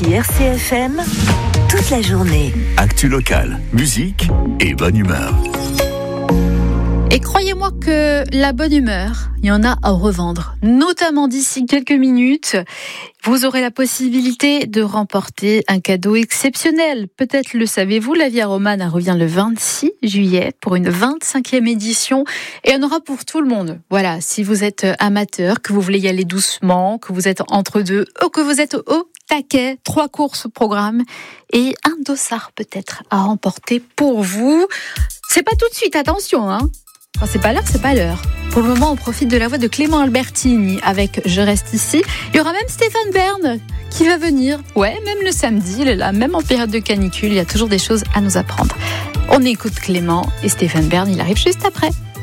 appli RCFM toute la journée. Actu locale, musique et bonne humeur. Et croyez-moi que la bonne humeur, il y en a à revendre. Notamment d'ici quelques minutes, vous aurez la possibilité de remporter un cadeau exceptionnel. Peut-être le savez-vous, la Via Romana revient le 26 juillet pour une 25e édition. Et il y en aura pour tout le monde. Voilà, si vous êtes amateur, que vous voulez y aller doucement, que vous êtes entre deux, ou que vous êtes au taquet, 3 courses au programme et un dossard peut-être à remporter pour vous. C'est pas tout de suite, attention, hein. Quand c'est pas l'heure, c'est pas l'heure. Pour le moment, on profite de la voix de Clément Albertini avec Je reste ici. Il y aura même Stéphane Bern qui va venir. Ouais, même le samedi, il est là, même en période de canicule, il y a toujours des choses à nous apprendre. On écoute Clément et Stéphane Bern, il arrive juste après.